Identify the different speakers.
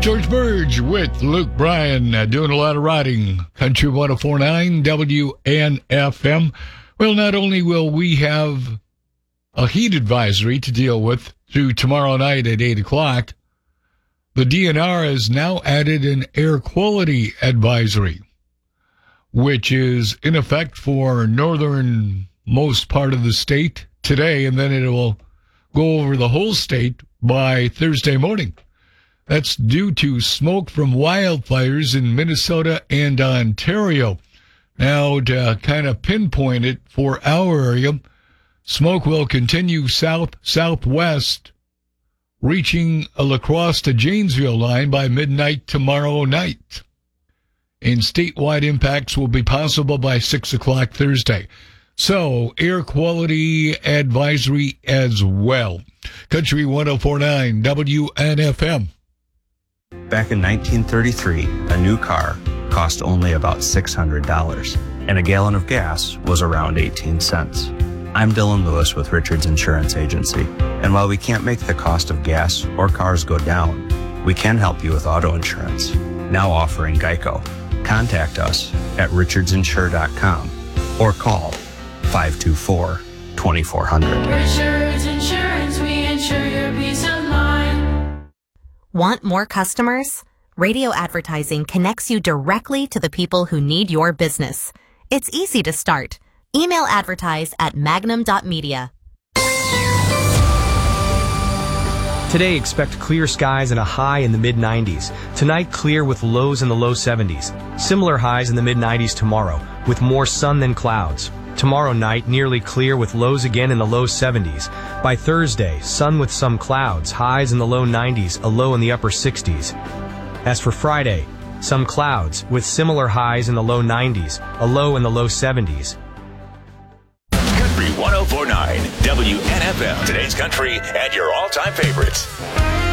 Speaker 1: George Burge with Luke Bryan doing a lot of riding. Country 104.9 WNFM. Well, not only will we have a heat advisory to deal with through tomorrow night at 8 o'clock, the DNR has now added an air quality advisory, which is in effect for northernmost part of the state today, and then it will go over the whole state by Thursday morning. That's due to smoke from wildfires in Minnesota and Ontario. Now, to kind of pinpoint it for our area, smoke will continue south-southwest, reaching a La Crosse to Janesville line by midnight tomorrow night. And statewide impacts will be possible by 6 o'clock Thursday. So, air quality advisory as well. Country 104.9 WNFM.
Speaker 2: Back in 1933, a new car cost only about $600, and a gallon of gas was around 18 cents. I'm Dylan Lewis with Richards Insurance Agency, and while we can't make the cost of gas or cars go down, we can help you with auto insurance, now offering Geico. Contact us at richardsinsure.com or call 524-2400.
Speaker 3: Richards Insurance, we insure your peace of mind.
Speaker 4: Want more customers? Radio advertising connects you directly to the people who need your business. It's easy to start. Email advertise at magnum.media.
Speaker 5: Today, expect clear skies and a high in the mid-90s. Tonight, clear with lows in the low 70s. Similar highs in the mid-90s tomorrow, with more sun than clouds. Tomorrow night, nearly clear with lows again in the low 70s. By Thursday, sun with some clouds, highs in the low 90s, a low in the upper 60s. As for Friday, some clouds with similar highs in the low 90s, a low in the low 70s.
Speaker 6: Country 104.9 WNFM. Today's country and your all-time favorites.